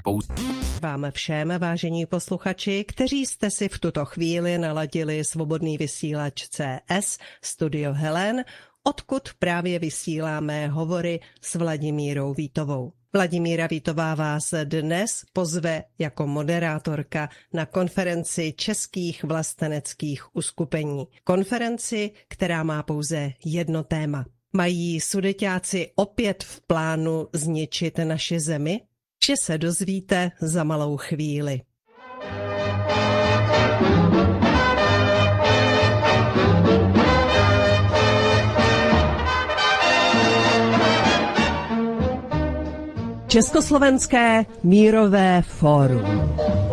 Vám všem, vážení posluchači, kteří jste si v tuto chvíli naladili svobodný vysílač CS Studio Helen, odkud právě vysíláme hovory s Vladimírou Vítovou. Vladimíra Vítová vás dnes pozve jako moderátorka na konferenci českých vlasteneckých uskupení. Konferenci, která má pouze jedno téma. Mají Sudeťáci opět v plánu zničit naši zemi? Vše se dozvíte za malou chvíli. Československé mírové fórum.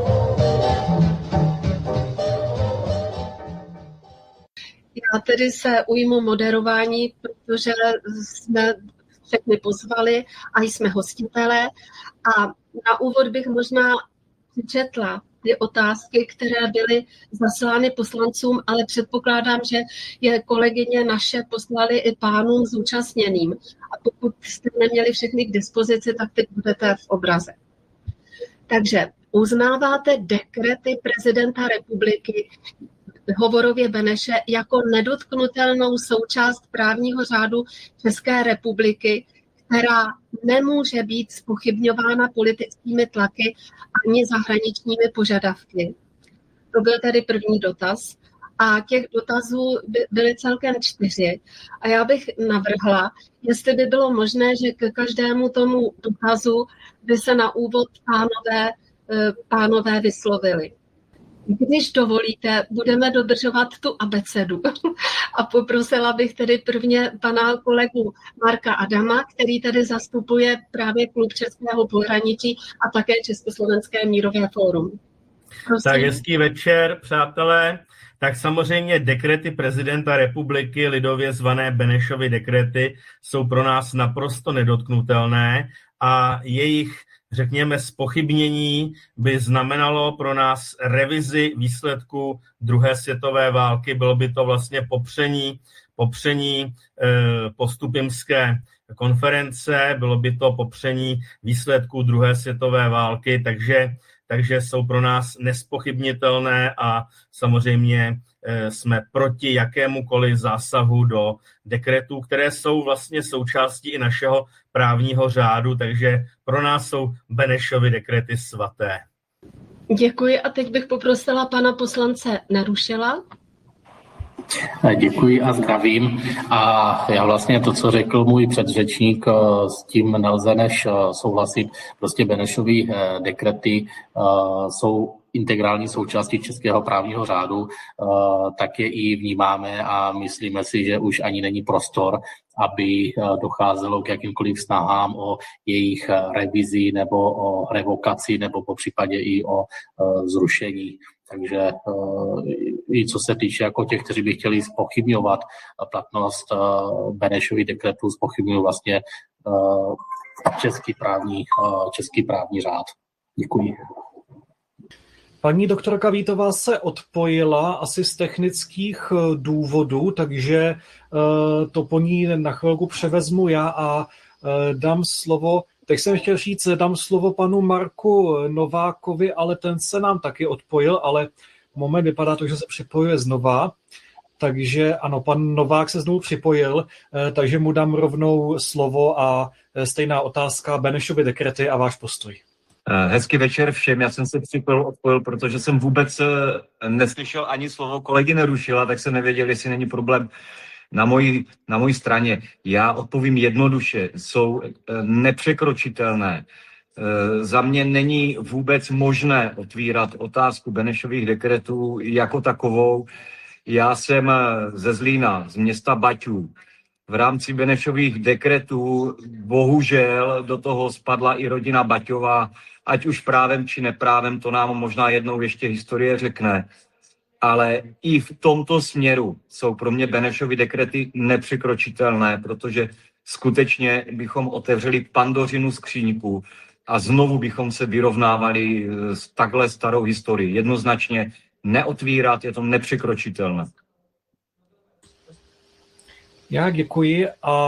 Já tedy se ujmu moderování, protože jsme všechny pozvali a jsme hostitelé. A na úvod bych možná přečetla ty otázky, které byly zaslány poslancům, ale předpokládám, že je kolegyně naše poslali i pánům zúčastněným. A pokud jste neměli všechny k dispozici, tak teď budete v obraze. Takže uznáváte dekrety prezidenta republiky Hovorově Beneše jako nedotknutelnou součást právního řádu České republiky, která nemůže být zpochybňována politickými tlaky ani zahraničními požadavky. To byl tedy první dotaz. A těch dotazů byly celkem 4. A já bych navrhla, jestli by bylo možné, že k každému tomu dotazu by se na úvod pánové vyslovili. Když dovolíte, budeme dodržovat tu abecedu. A poprosila bych tedy prvně pana kolegu Marka Adama, který tady zastupuje právě Klub Českého pohraničí a také Československé mírové fórum. Prosím. Tak hezký večer, přátelé. Tak samozřejmě dekrety prezidenta republiky, lidově zvané Benešovy dekrety, jsou pro nás naprosto nedotknutelné a jejich, řekněme, zpochybnění by znamenalo pro nás revizi výsledku druhé světové války. Bylo by to vlastně popření postupimské konference, bylo by to popření výsledků druhé světové války, takže jsou pro nás nespochybnitelné a samozřejmě jsme proti jakémukoliv zásahu do dekretů, které jsou vlastně součástí i našeho právního řádu, takže pro nás jsou Benešovy dekrety svaté. Děkuji a teď bych poprosila pana poslance Narušela. Děkuji a zdravím. A já vlastně to, co řekl můj předřečník, s tím nelze než souhlasit. Prostě Benešovy dekrety jsou integrální součástí českého právního řádu, tak je i vnímáme a myslíme si, že už ani není prostor, aby docházelo k jakýmkoliv snahám o jejich revizi nebo o revokaci nebo popřípadě i o zrušení. Takže i co se týče jako těch, kteří by chtěli zpochybňovat platnost Benešových dekretů, zpochybňují vlastně český právní řád. Děkuji. Paní doktorka Vítová se odpojila asi z technických důvodů, takže to po ní na chvilku převezmu já a dám slovo. Teď jsem chtěl říct, dám slovo panu Marku Novákovi, ale ten se nám taky odpojil, ale moment vypadá to, že se připojuje znova. Takže ano, pan Novák se znovu připojil, takže mu dám rovnou slovo a stejná otázka Benešovy dekrety a váš postoj. Hezký večer všem, já jsem se odpojil, protože jsem vůbec neslyšel ani slovo kolegy Nerušila, tak jsem nevěděl, jestli není problém na mojí straně. Já odpovím jednoduše, jsou nepřekročitelné. Za mě není vůbec možné otvírat otázku Benešových dekretů jako takovou. Já jsem ze Zlína, z města Baťů. V rámci Benešových dekretů bohužel do toho spadla i rodina Baťová, ať už právem či neprávem, to nám možná jednou ještě historie řekne. Ale i v tomto směru jsou pro mě Benešovy dekrety nepřekročitelné, protože skutečně bychom otevřeli Pandořinu skříňku a znovu bychom se vyrovnávali s takhle starou historií. Jednoznačně neotvírat, je to nepřekročitelné. Já děkuji a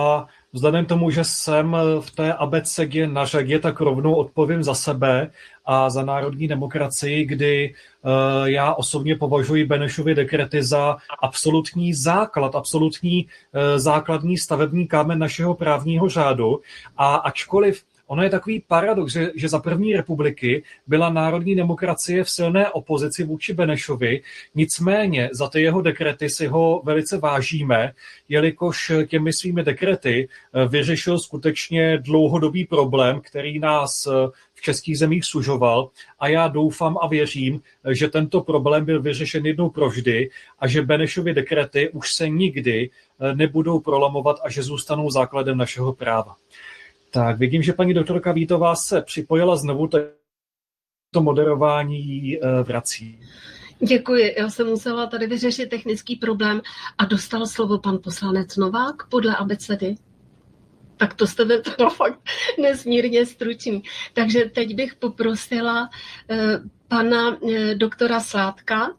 vzhledem k tomu, že jsem v té abecedě na řadě, tak rovnou odpovím za sebe a za národní demokracii, kdy já osobně považuji Benešovy dekrety za absolutní základ, absolutní základní stavební kámen našeho právního řádu. A ačkoliv ono je takový paradox, že za první republiky byla národní demokracie v silné opozici vůči Benešovi, nicméně za ty jeho dekrety si ho velice vážíme, jelikož těmi svými dekrety vyřešil skutečně dlouhodobý problém, který nás v českých zemích sužoval, a já doufám a věřím, že tento problém byl vyřešen jednou provždy a že Benešovy dekrety už se nikdy nebudou prolamovat a že zůstanou základem našeho práva. Tak, vidím, že paní doktorka Vítová se připojila znovu, tak to moderování vrací. Děkuji, já jsem musela tady vyřešit technický problém a dostal slovo pan poslanec Novák podle abecedy. Tak to jste byl fakt nesmírně stručný. Takže teď bych poprosila pana doktora Sládka.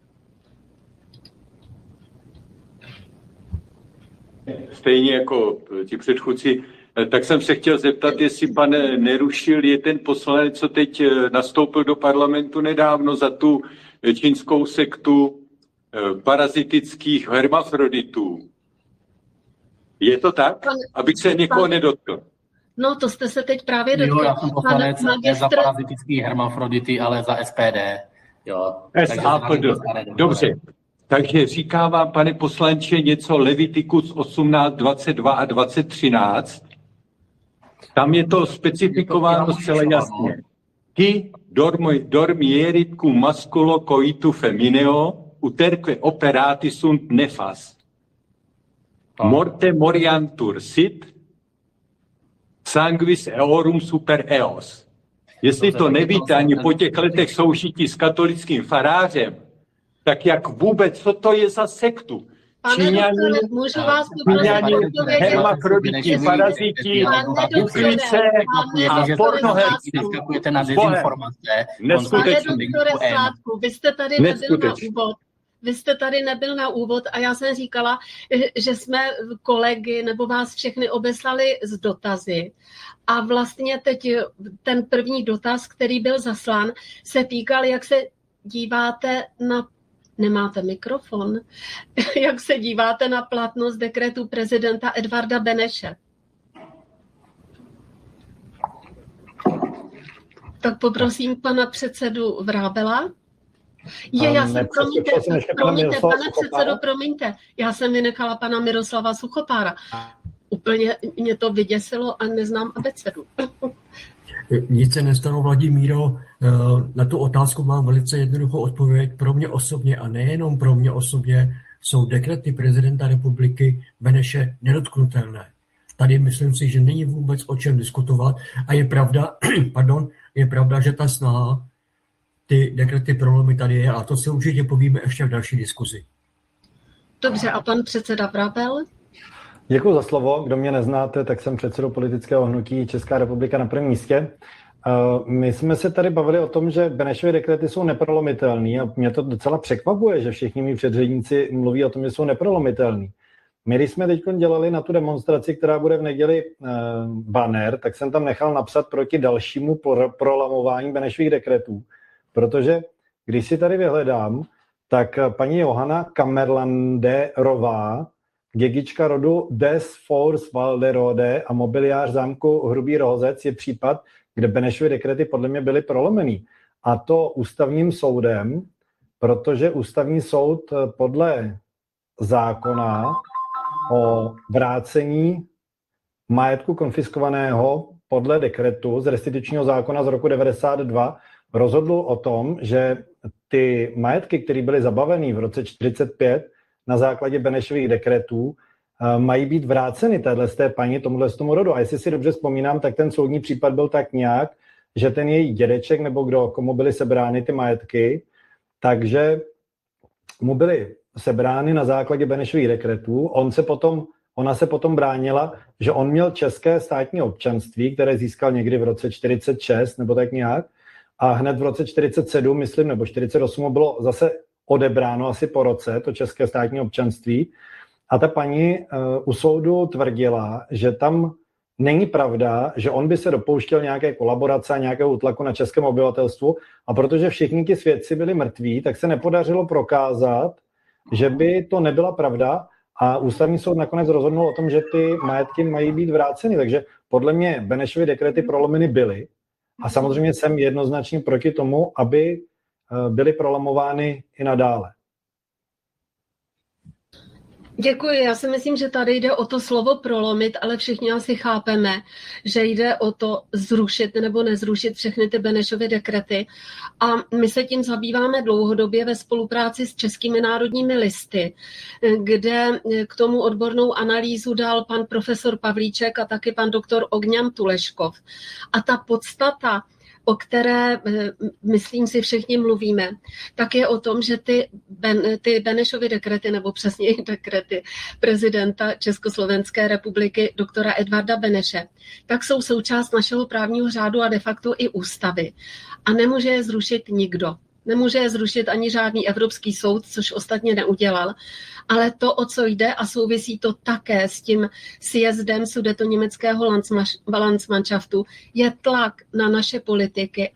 Stejně jako ti předchůdci, tak jsem se chtěl zeptat, jestli pan Nerušil je ten poslanec, co teď nastoupil do parlamentu nedávno za tu čínskou sektu parazitických hermafroditů. Je to tak? Abych se někoho nedotkl. No, to jste se teď právě dotkl. Jo, já jsem poslanec ne za parazitický hermafrodity, ale za SPD. Jo. SAPD. Dobře. Takže říká vám, pane poslanče, něco Levitikus 18, 22 a 2013. Tam je to specifikováno zcela jasně. Qui dormierit cum masculo coitu femineo, uterque operati sunt nefas. Morte moriantur sit, sanguis eorum super eos. Jestli to nevíte ani po těch letech soužití s katolickým farářem, tak jak vůbec, co to je za sektu? Číňani, můžu vás poprosit odpovědět? Hermafroditi, paraziti, buklice a pornoherci. Vyskakujete na dezinformace. Pane doktore Sládku, vy jste tady nebyl na úvod. Vy jste tady nebyl na úvod a já jsem říkala, že jsme kolegy nebo vás všechny obeslali z dotazy. A vlastně teď ten první dotaz, který byl zaslán, se týkal, jak se díváte na... Nemáte mikrofon? Jak se díváte na platnost dekretu prezidenta Edvarda Beneše? Tak poprosím pana předsedu Vrábela. Promiňte, pane předsedo, promiňte. Já jsem vynechala pana Miroslava Suchopára. Úplně mě to vyděsilo a neznám abecedu. Nic se nestalo, Vladimíro. Na tu otázku mám velice jednoduchou odpověď. Pro mě osobně a nejenom pro mě osobně jsou dekrety prezidenta republiky Beneše nedotknutelné. Tady myslím si, že není vůbec o čem diskutovat a je pravda, že ta snaha ty dekrety prolomit tady je a to si určitě povíme ještě v další diskuzi. Dobře, a pan předseda Vrabel? Děkuji za slovo. Kdo mě neznáte, tak jsem předsedou politického hnutí Česká republika na prvním místě. My jsme se tady bavili o tom, že Benešovy dekrety jsou neprolomitelný a mě to docela překvapuje, že všichni mý předředníci mluví o tom, že jsou neprolomitelný. My, když jsme teď dělali na tu demonstraci, která bude v neděli banner, tak jsem tam nechal napsat proti dalšímu prolamování Benešových dekretů, protože když si tady vyhledám, tak paní Johana Kamerlanderová, dědička rodu des Force Valderode a mobiliář zámku Hrubý Rohozec je případ, kde Benešovy dekrety podle mě byly prolomený. A to ústavním soudem, protože ústavní soud podle zákona o vrácení majetku konfiskovaného podle dekretu z restitučního zákona z roku 92 rozhodl o tom, že ty majetky, které byly zabaveny v roce 1945 na základě Benešových dekretů, mají být vráceny z té paní tomu rodu. A jestli si dobře vzpomínám, tak ten soudní případ byl tak nějak, že ten její dědeček nebo kdo, komu byly sebrány ty majetky, takže mu byly sebrány na základě Benešových dekretů. Ona se potom bránila, že on měl české státní občanství, které získal někdy v roce 46 nebo tak nějak, a hned v roce 47, myslím, nebo 48 bylo zase odebráno asi po roce, to české státní občanství. a ta paní u soudu tvrdila, že tam není pravda, že on by se dopouštěl nějaké kolaborace a nějakého útlaku na českém obyvatelstvu, a protože všichni ti svědci byli mrtví, tak se nepodařilo prokázat, že by to nebyla pravda, a ústavní soud nakonec rozhodnul o tom, že ty majetky mají být vráceny. Takže podle mě Benešovy dekrety prolomeny byly a samozřejmě jsem jednoznačně proti tomu, aby byly prolamovány i nadále. Děkuji. Já si myslím, že tady jde o to slovo prolomit, ale všichni asi chápeme, že jde o to zrušit nebo nezrušit všechny ty Benešovy dekrety. A my se tím zabýváme dlouhodobě ve spolupráci s Českými národními listy, kde k tomu odbornou analýzu dal pan profesor Pavlíček a taky pan doktor Ogňan Tuleškov. A ta podstata, o které, myslím si, všichni mluvíme, tak je o tom, že ty Benešovy dekrety, nebo přesněji dekrety prezidenta Československé republiky doktora Edvarda Beneše, tak jsou součást našeho právního řádu a de facto i ústavy. A nemůže je zrušit nikdo. Nemůže je zrušit ani žádný evropský soud, což ostatně neudělal. Ale to, o co jde, a souvisí to také s tím sjezdem sudetoněmeckého Landsmannschaftu, je tlak na naše politiky,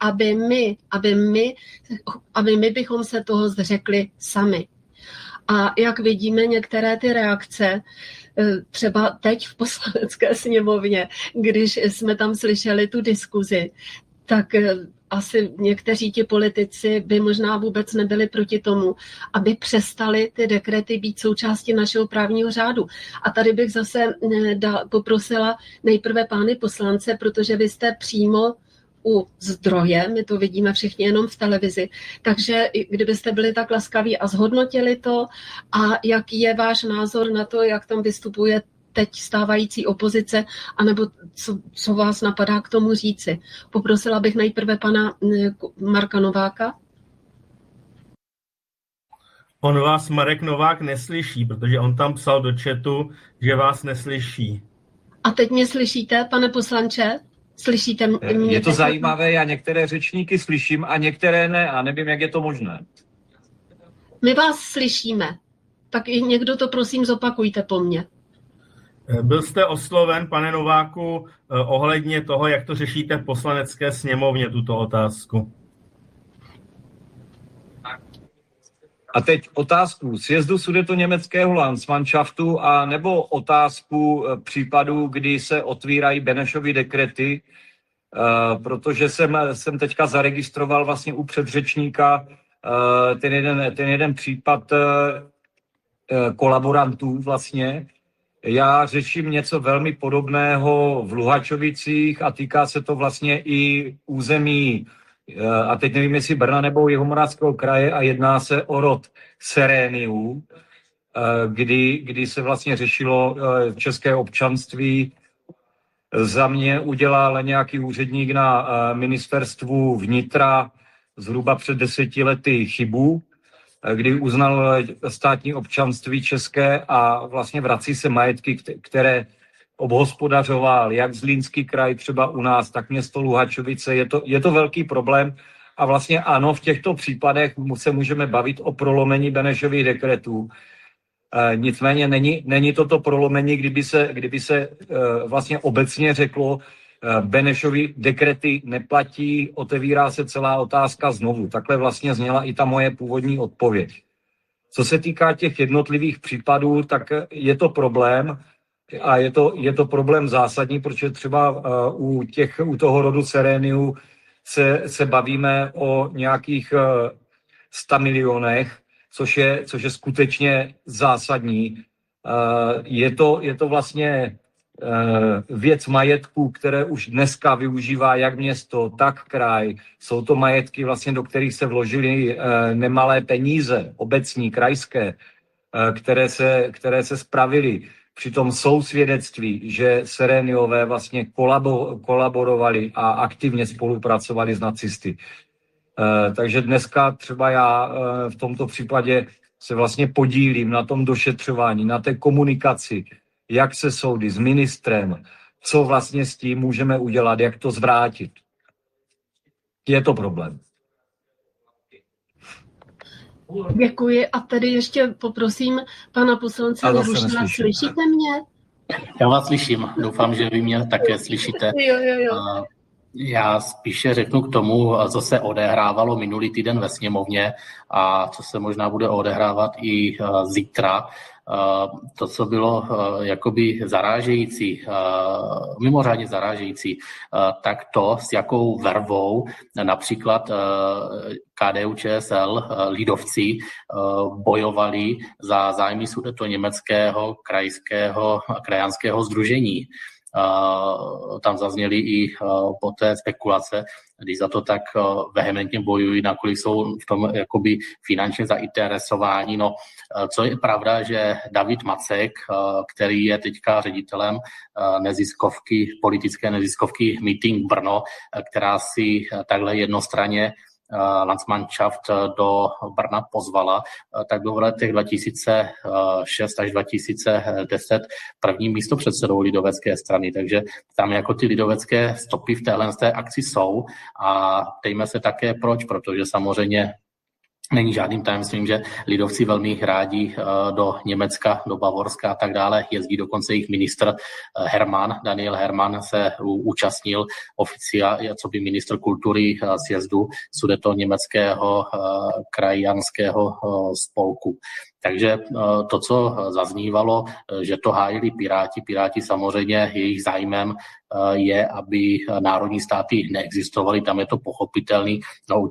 aby my bychom se toho zřekli sami. A jak vidíme, některé ty reakce, třeba teď v Poslanecké sněmovně, když jsme tam slyšeli tu diskuzi, tak asi někteří ti politici by možná vůbec nebyli proti tomu, aby přestali ty dekrety být součástí našeho právního řádu. A tady bych zase poprosila nejprve pány poslance, protože vy jste přímo u zdroje, my to vidíme všichni jenom v televizi, takže kdybyste byli tak laskaví a zhodnotili to, a jaký je váš názor na to, jak tam vystupuje teď stávající opozice, anebo co vás napadá k tomu říci. Poprosila bych nejprve pana Marka Nováka. On vás, Marek Novák, neslyší, protože on tam psal do chatu, že vás neslyší. A teď mě slyšíte, pane poslanče? Slyšíte mě? Je to zajímavé, já některé řečníky slyším a některé ne, a nevím, jak je to možné. My vás slyšíme. Tak i někdo to prosím zopakujte po mně. Byl jste osloven, pane Nováku, ohledně toho, jak to řešíte v Poslanecké sněmovně, tuto otázku? A teď otázku sjezdu sudetoněmeckého Landsmannschaftu a nebo otázku případů, kdy se otvírají Benešovy dekrety, protože jsem teďka zaregistroval vlastně u předřečníka ten jeden případ kolaborantů vlastně. Já řeším něco velmi podobného v Luhačovicích a týká se to vlastně i území, a teď nevím, jestli Brna nebo Jihomoravského kraje, a jedná se o rod Seréniů, kdy se vlastně řešilo české občanství. Za mě udělal nějaký úředník na ministerstvu vnitra zhruba před 10 lety chybu, kdy uznal státní občanství české a vlastně vrací se majetky, které obhospodařoval jak Zlínský kraj třeba u nás, tak město Luhačovice. Je to velký problém a vlastně ano, v těchto případech se můžeme bavit o prolomení Benešových dekretů. Nicméně není toto prolomení, kdyby se vlastně obecně řeklo, Benešovy dekrety neplatí, otevírá se celá otázka znovu. Takhle vlastně zněla i ta moje původní odpověď. Co se týká těch jednotlivých případů, tak je to problém a je to problém zásadní, protože třeba u toho rodu Seréniů se bavíme o nějakých 100 milionech, což je skutečně zásadní. Je to vlastně věc majetků, které už dneska využívá jak město, tak kraj. Jsou to majetky, vlastně, do kterých se vložily nemalé peníze, obecní, krajské, které se spravily. Přitom jsou svědectví, že Seréniové vlastně kolaborovali a aktivně spolupracovali s nacisty. Takže dneska třeba já v tomto případě se vlastně podílím na tom došetřování, na té komunikaci, jak se soudy s ministrem, co vlastně s tím můžeme udělat, jak to zvrátit. Je to problém. Děkuji a tedy ještě poprosím pana poslance Nerušila, slyšíte mě? Já vás slyším, doufám, že vy mě také slyšíte. Jo. Já spíše řeknu k tomu, co se odehrávalo minulý týden ve sněmovně a co se možná bude odehrávat i zítra. To, co bylo jakoby zarážející, mimořádně zarážející, tak to, s jakou vervou například KDU-ČSL lidovci bojovali za zájmy sudetoněmeckého krajanského sdružení. Tam zazněly i poté spekulace, když za to tak vehementně bojují, nakolik jsou v tom jakoby finančně zainteresováni. No, co je pravda, že David Macek, který je teďka ředitelem politické neziskovky Meeting Brno, která si takhle jednostranně Landsmannschaft do Brna pozvala, tak byl v letech 2006 až 2010 prvním místopředsedou lidovecké strany, takže tam jako ty lidovecké stopy v téhle akci jsou a ptejme se také proč, protože samozřejmě není žádným tajemstvím, že lidovci velmi rádi do Německa, do Bavorska a tak dále jezdí, dokonce jejich ministr Daniel Hermann se účastnil oficiálně, co by ministr kultury sjezdu sudetoněmeckého krajanského spolku. Takže to, co zaznívalo, že to hájili Piráti samozřejmě jejich zájmem je, aby národní státy neexistovaly, tam je to pochopitelný, no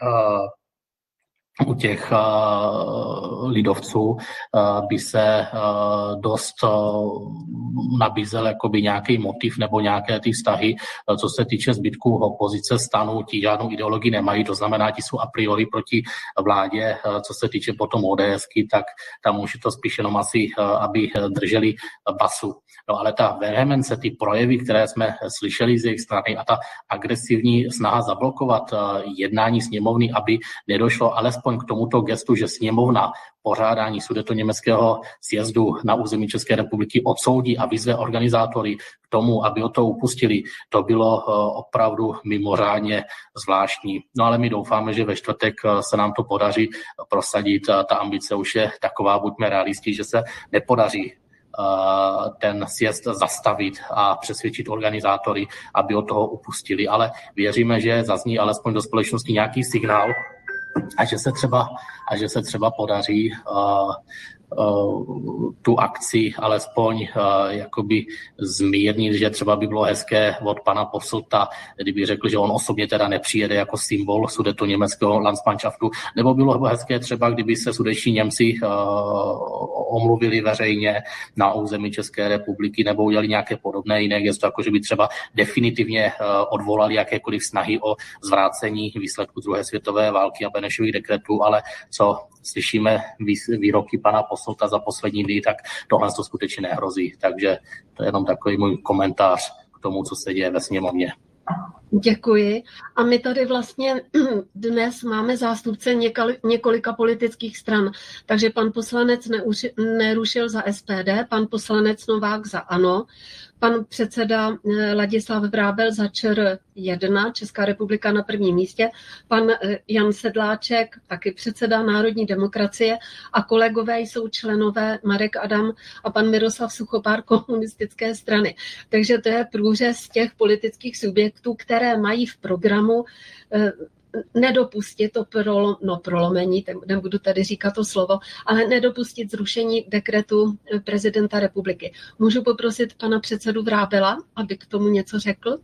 u těch lidovců by se dost nabízel jakoby nějaký motiv nebo nějaké ty vztahy, co se týče zbytku opozice stanu, ti žádnou ideologii nemají, to znamená, ti jsou a priori proti vládě, co se týče potom ODSky, tak tam už je to spíš jenom asi, aby drželi basu. No ale ta vehemence, ty projevy, které jsme slyšeli z jejich strany a ta agresivní snaha zablokovat jednání sněmovny, aby nedošlo alespoň k tomuto gestu, že sněmovna pořádání sudetoněmeckého sjezdu na území České republiky odsoudí a vyzve organizátory k tomu, aby o to upustili, to bylo opravdu mimořádně zvláštní. No ale my doufáme, že ve čtvrtek se nám to podaří prosadit. Ta ambice už je taková, buďme realisti, že se nepodaří ten sjezd zastavit a přesvědčit organizátory, aby od toho upustili. Ale věříme, že zazní alespoň do společnosti nějaký signál a že se třeba podaří tu akci alespoň jakoby zmírnit, že třeba by bylo hezké od pana Posselta, kdyby řekl, že on osobně teda nepřijede jako symbol sudetoněmeckého Landsmannschaftu, nebo bylo hezké třeba, kdyby se sudeční Němci omluvili veřejně na území České republiky nebo udělali nějaké podobné jiné gesto, jako že by třeba definitivně odvolali jakékoliv snahy o zvrácení výsledku druhé světové války a Benešových dekretů, ale co slyšíme výroky pana Posselta za poslední dny, tak tohle to skutečně nehrozí. Takže to je jenom takový můj komentář k tomu, co se děje ve sněmovně. Děkuji. A my tady vlastně dnes máme zástupce několika politických stran. Takže pan poslanec Nerušil za SPD, pan poslanec Novák za ANO, pan předseda Ladislav Vrábel za ČR 1, Česká republika na prvním místě, pan Jan Sedláček, taky předseda Národní demokracie a kolegové jsou členové Marek Adam a pan Miroslav Suchopár komunistické strany. Takže to je průřez těch politických subjektů, které mají v programu nedopustit to prolomení, nebudu tady říkat to slovo, ale nedopustit zrušení dekretu prezidenta republiky. Můžu poprosit pana předsedu Vrábela, aby k tomu něco řekl?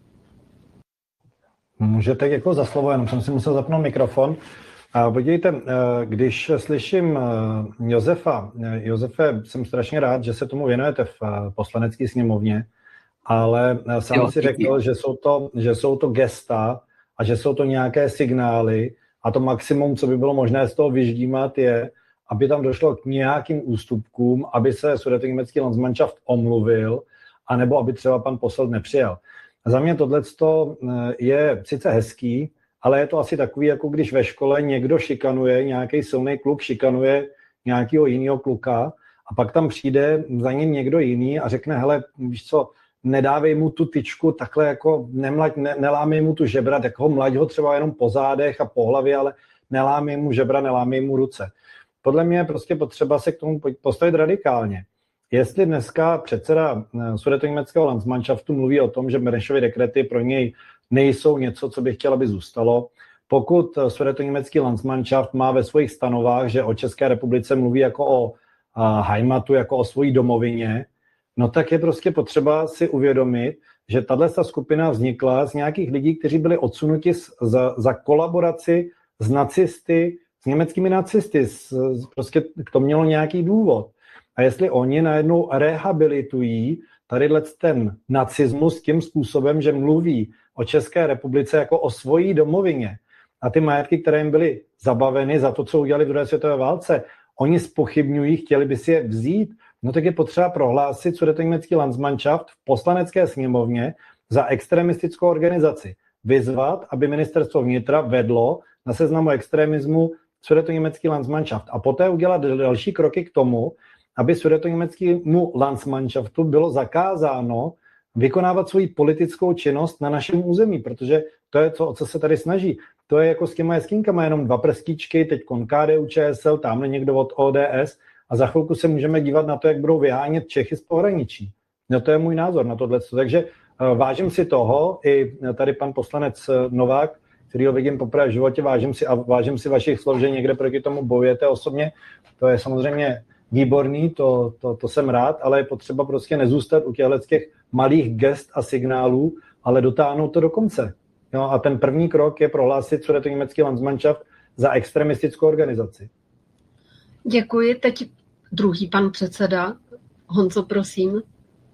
Můžete, jako za slovo, jenom jsem si musel zapnout mikrofon. Podívejte, když slyším Josefe, jsem strašně rád, že se tomu věnujete v poslanecké sněmovně, ale sám si řekl, že jsou to gesta a že jsou to nějaké signály a to maximum, co by bylo možné z toho vyždímat, je, aby tam došlo k nějakým ústupkům, aby se sudetoněmecký Landsmannschaft omluvil, anebo aby třeba pan Posselt nepřijel. Za mě tohleto je sice hezký, ale je to asi takový, jako když ve škole někdo šikanuje, nějaký silný kluk šikanuje nějakého jiného kluka a pak tam přijde za ním někdo jiný a řekne, hele, víš co, nedávej mu tu tyčku, takhle jako nelámej mu tu žebrat, jako mlaď ho třeba jenom po zádech a po hlavě, ale nelámej mu žebra, nelámej mu ruce. Podle mě je prostě potřeba se k tomu postavit radikálně. Jestli dneska předseda sudetoněmeckého Landsmannschaftu mluví o tom, že Benešovy dekrety pro něj nejsou něco, co by chtěl, aby zůstalo, pokud sudetoněmecký Landsmannschaft má ve svých stanovách, že o České republice mluví jako o Heimatu, jako o svojí domovině, no tak je prostě potřeba si uvědomit, že tato skupina vznikla z nějakých lidí, kteří byli odsunuti za kolaboraci s nacisty, s německými nacisty. Prostě k tomu mělo nějaký důvod. A jestli oni najednou rehabilitují tadyhle ten nacismus tím způsobem, že mluví o České republice jako o svojí domovině a ty majetky, které jim byly zabaveny za to, co udělali v druhé světové válce, oni zpochybňují, chtěli by si je vzít, no tak je potřeba prohlásit sudetoněmecký Landsmannschaft v poslanecké sněmovně za extremistickou organizaci. Vyzvat, aby ministerstvo vnitra vedlo na seznamu extremismu sudetoněmecký Landsmannschaft a poté udělat další kroky k tomu, aby sudetoněmeckému Landsmannschaftu bylo zakázáno vykonávat svoji politickou činnost na našem území, protože to je to, o co se tady snaží. To je jako s těma jeskynkama, jenom 2 prstíčky, teď KDU, ČSL, tamhle někdo od ODS a za chvilku se můžeme dívat na to, jak budou vyhánět Čechy z pohraničí. No to je můj názor na tohle. Takže vážím si toho, i tady pan poslanec Novák, který ho vidím poprvé v životě, vážím si vašich slov, že někde proti tomu bojujete osobně. To je samozřejmě výborný, to jsem rád, ale je potřeba prostě nezůstat u těch malých gest a signálů, ale dotáhnout to do konce. No a ten první krok je prohlásit sudetoněmecký Landsmannschaft za extremistickou organizaci. Děkuji. Teď druhý pan předseda. Honzo, prosím.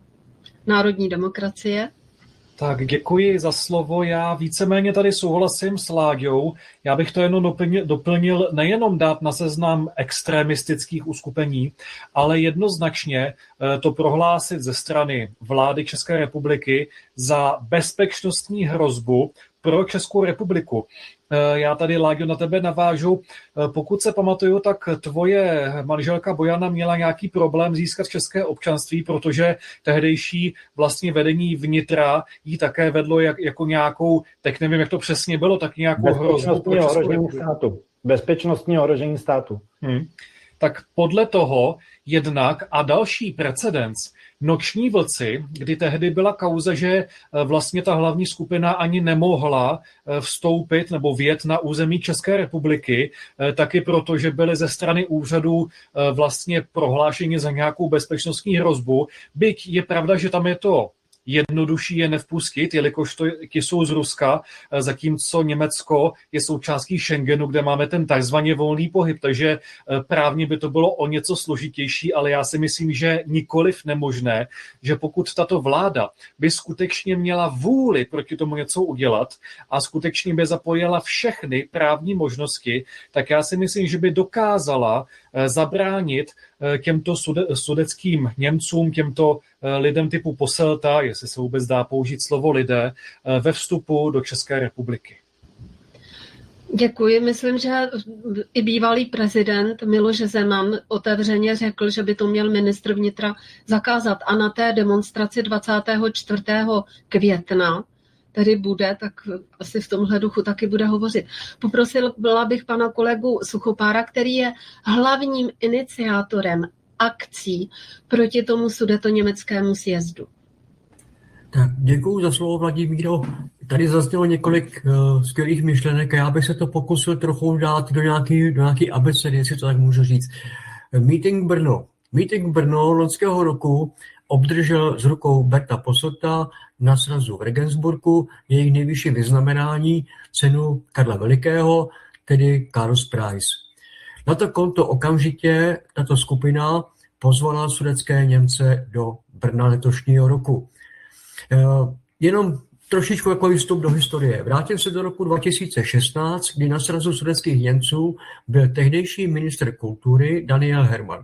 Národní demokracie. Tak děkuji za slovo. Já víceméně tady souhlasím s Láďou. Já bych to jenom doplnil nejenom dát na seznam extremistických uskupení, ale jednoznačně to prohlásit ze strany vlády České republiky za bezpečnostní hrozbu pro Českou republiku. Já tady, Láďo, na tebe navážu. Pokud se pamatuju, tak tvoje manželka Bojana měla nějaký problém získat české občanství, protože tehdejší vlastně vedení vnitra jí také vedlo jako nějakou, tak nevím, jak to přesně bylo, tak nějakou hrozbu pro Českou republiku. Bezpečnostní ohrožení státu. Tak podle toho jednak a další precedens, Noční vlci, kdy tehdy byla kauza, že vlastně ta hlavní skupina ani nemohla vstoupit nebo vjet na území České republiky, taky proto, že byly ze strany úřadů vlastně prohlášeni za nějakou bezpečnostní hrozbu. Byť je pravda, že tam je to jednodušší je nevpustit, jelikož ti jsou z Ruska, zatímco Německo je součástí Schengenu, kde máme ten takzvaně volný pohyb, takže právně by to bylo o něco složitější, ale já si myslím, že nikoliv nemožné, že pokud tato vláda by skutečně měla vůli proti tomu něco udělat a skutečně by zapojila všechny právní možnosti, tak já si myslím, že by dokázala zabránit těmto sudetským Němcům, těmto lidem typu Posselta, jestli se vůbec dá použít slovo lidé, ve vstupu do České republiky. Děkuji. Myslím, že i bývalý prezident Miloš Zeman otevřeně řekl, že by to měl ministr vnitra zakázat. A na té demonstraci 24. května tady bude, tak asi v tomhle duchu taky bude hovořit. Poprosila bych pana kolegu Suchopára, který je hlavním iniciátorem akcí proti tomu sudetoněmeckému sjezdu. Tak děkuju za slovo, Vladimíro. Tady zaznělo několik skvělých myšlenek a já bych se to pokusil trochu dát do nějaký abecedy, jestli to tak můžu říct. Meeting Brno loňského roku obdržel z rukou Berta Posselta na srazu v Regensburgu jejich nejvyšší vyznamenání, cenu Karla Velikého, tedy Karls Prize. Na to konto okamžitě tato skupina pozvala sudetské Němce do Brna letošního roku. Jenom trošičku jako vstup do historie. Vrátím se do roku 2016, kdy na srazu sudetských Němců byl tehdejší ministr kultury Daniel Hermann.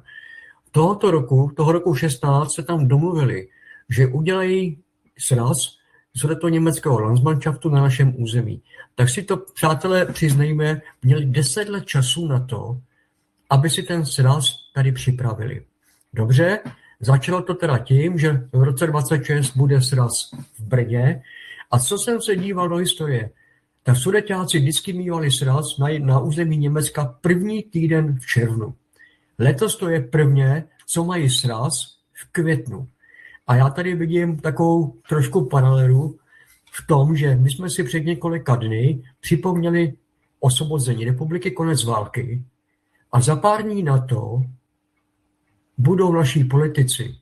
Toho roku 16 se tam domluvili, že udělají sraz sudetoněmeckého Landsmannschaftu na našem území. Tak si to, přátelé, přiznejme, měli 10 let času na to, aby si ten sraz tady připravili. Dobře, začalo to teda tím, že v roce 26 bude sraz v Brně. A co jsem se díval do historie? tak Sudeťáci vždycky mívali sraz na území Německa první týden v červnu. Letos to je prvně, co mají sraz v květnu. A já tady vidím takovou trošku paralelu v tom, že my jsme si před několika dny připomněli osvobození republiky, konec války, a za pár dní na to budou naši politici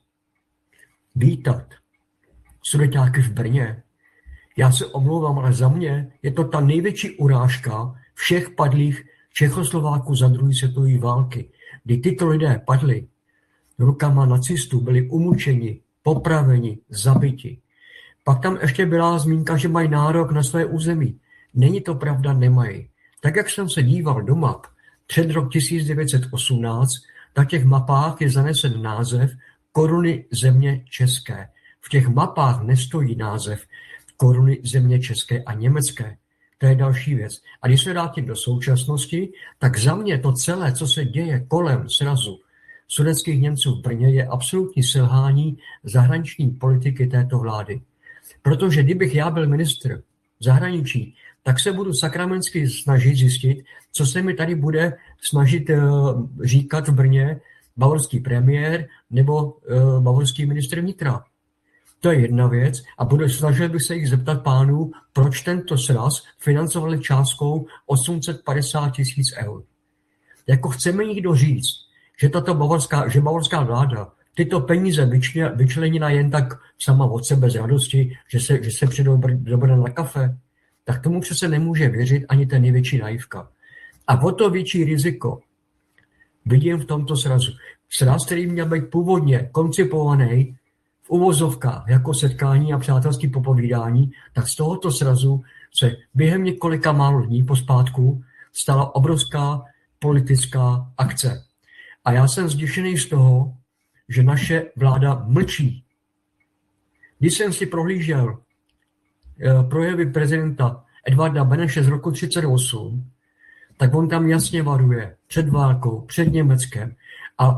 vítat Sudeťáky v Brně. Já se omlouvám, ale za mě je to ta největší urážka všech padlých Čechoslováků za druhé světové války, kdy tyto lidé padli rukama nacistů, byli umučeni, popraveni, zabiti. Pak tam ještě byla zmínka, že mají nárok na své území. Není to pravda, nemají. Tak, jak jsem se díval do map před rok 1918, tak v těch mapách je zanesen název Koruny země české. V těch mapách nestojí název Koruny země české a německé. To je další věc. A když se vrátím do současnosti, tak za mě to celé, co se děje kolem srazu sudetských Němců v Brně, je absolutní selhání zahraniční politiky této vlády. Protože kdybych já byl ministr zahraničí, tak se budu sakramensky snažit zjistit, co se mi tady bude snažit říkat v Brně bavorský premiér nebo bavorský ministr vnitra. To je jedna věc a snažil bych se jich zeptat pánů, proč tento sraz financovali částkou 850 000 eur. Jako chceme někdo říct, že bavorská vláda tyto peníze vyčlenila jen tak sama od sebe z radosti, že se přijdou do Brna na kafe, tak tomu přece nemůže věřit ani ten největší naivka. A o to větší riziko vidím v tomto srazu. Sraz, který měl být původně koncipovaný v uvozovkách jako setkání a přátelské popovídání, tak z tohoto srazu se během několika málo dní pospátku stala obrovská politická akce. A já jsem zděšený z toho, že naše vláda mlčí. Když jsem si prohlížel projevy prezidenta Edvarda Beneše z roku 1938, tak on tam jasně varuje před válkou, před Německem a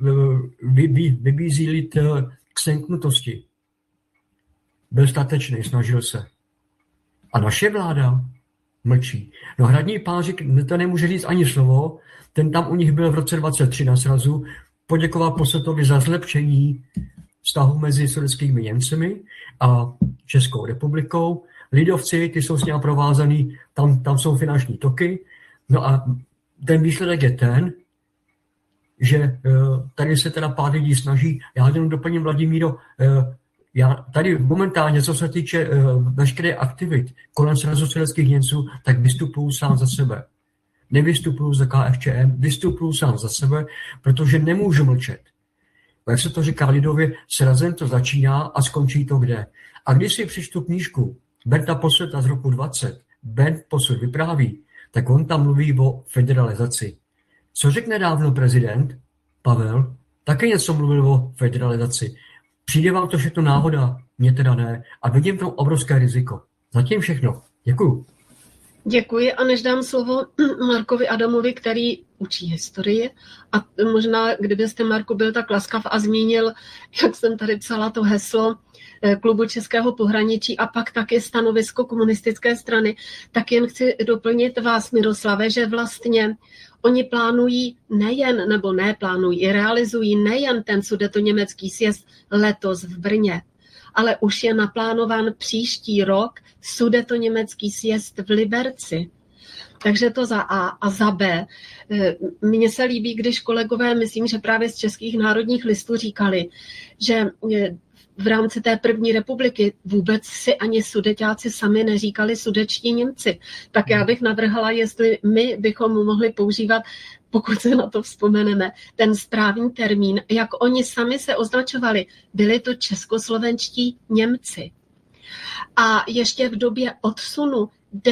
vybízí lid k senknutosti. Byl statečný, snažil se. A naše vláda mlčí. No hradní pářik, to nemůže říct ani slovo, ten tam u nich byl v roce 23 na srazu, poděkoval Posseltovi za zlepšení vztahu mezi sudetskými Němcemi a Českou republikou. Lidovci, ty jsou s ním provázaný, tam jsou finanční toky. No a ten výsledek je ten, že tady se teda pár lidí snaží, já jenom doplním, Vladimíro, já tady momentálně, co se týče veškeré aktivit kolem srazu sudetských Němců, tak vystupuju sám za sebe. Nevystupuju za KSČM, vystupuju sám za sebe, protože nemůžu mlčet. Jak se to říká lidově, srazem to začíná a skončí to kde. A když si přečtu knížku Berta Posselta z roku 20, Bernd Posselt vypráví, tak on tam mluví o federalizaci. Co řekl nedávno prezident Pavel? Také něco mluvil o federalizaci. Přijde vám to všechno náhoda? Mně teda ne. A vidím tam obrovské riziko. Zatím všechno. Děkuju. Děkuji a než dám slovo Markovi Adamovi, který učí historii a možná, kdybyste, Marku, byl tak laskav a zmínil, jak jsem tady psala to heslo Klubu českého pohraničí a pak taky stanovisko komunistické strany, tak jen chci doplnit vás, Miroslave, že vlastně oni plánují realizují nejen ten sudetoněmecký sjezd letos v Brně, ale už je naplánován příští rok sudetoněmecký sjezd v Liberci. Takže to za A. A za B. Mně se líbí, když kolegové, myslím, že právě z Českých národních listů říkali, že v rámci té první republiky vůbec si ani Sudeťáci sami neříkali sudečtí Němci. Tak já bych navrhla, jestli my bychom mohli používat, pokud se na to vzpomeneme, ten správný termín, jak oni sami se označovali. Byli to českoslovenští Němci. A ještě v době odsunu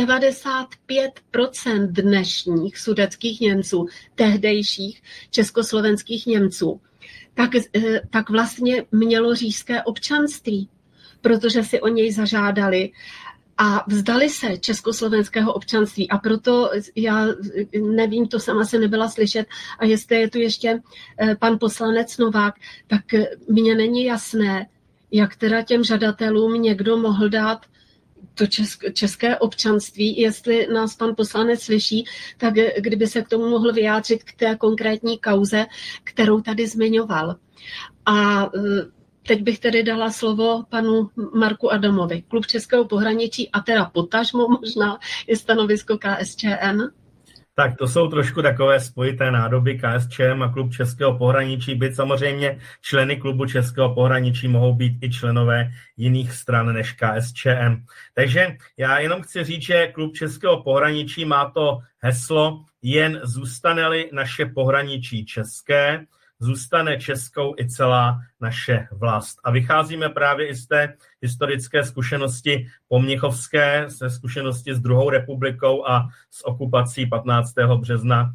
95% dnešních sudetských Němců, tehdejších československých Němců, tak vlastně mělo říšské občanství, protože si o něj zažádali a vzdali se československého občanství. A proto já nevím, to jsem asi nebyla slyšet, a jestli je tu ještě pan poslanec Novák, tak mně není jasné, jak teda těm žadatelům někdo mohl dát to české občanství. Jestli nás pan poslanec slyší, tak kdyby se k tomu mohl vyjádřit k té konkrétní kauze, kterou tady zmiňoval. A teď bych tedy dala slovo panu Marku Adamovi. Klub Českého pohraničí a teda potažmo možná je stanovisko KSČM. Tak to jsou trošku takové spojité nádoby KSČM a Klub Českého pohraničí. Byť samozřejmě členy Klubu Českého pohraničí mohou být i členové jiných stran než KSČM. Takže já jenom chci říct, že Klub Českého pohraničí má to heslo: jen zůstane-li naše pohraničí české, zůstane českou i celá naše vlast. A vycházíme právě i z té historické zkušenosti pomnichovské, ze zkušenosti s druhou republikou a s okupací 15. března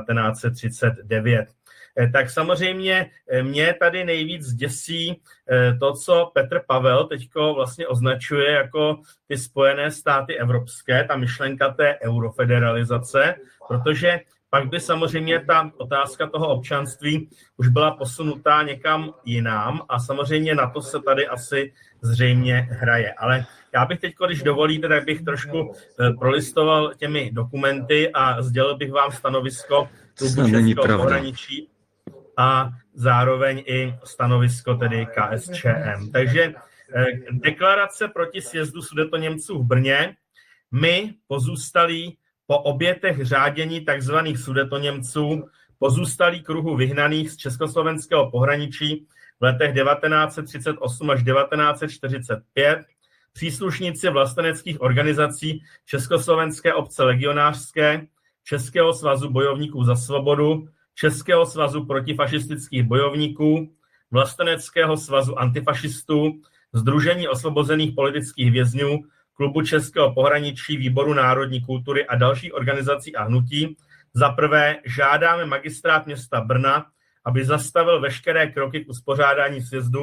1939. Tak samozřejmě mě tady nejvíc děsí to, co Petr Pavel teďko vlastně označuje jako ty Spojené státy evropské, ta myšlenka té eurofederalizace, protože pak by samozřejmě ta otázka toho občanství už byla posunutá někam jinam a samozřejmě na to se tady asi zřejmě hraje. Ale já bych teď, když dovolíte, tak bych trošku prolistoval těmi dokumenty a sdělil bych vám stanovisko Klubu Českého pohraničí a zároveň i stanovisko tedy KSČM. Takže deklarace proti sjezdu Sudetoněmců v Brně. My pozůstalí po obětech řádění tzv. Sudetoněmců, pozůstalí kruhu vyhnaných z československého pohraničí v letech 1938 až 1945, příslušníci vlasteneckých organizací Československé obce legionářské, Českého svazu bojovníků za svobodu, Českého svazu protifašistických bojovníků, Vlasteneckého svazu antifašistů, Sdružení osvobozených politických vězňů, Klubu Českého pohraničí, Výboru národní kultury a dalších organizací a hnutí. Za prvé žádáme magistrát města Brna, aby zastavil veškeré kroky k uspořádání sjezdu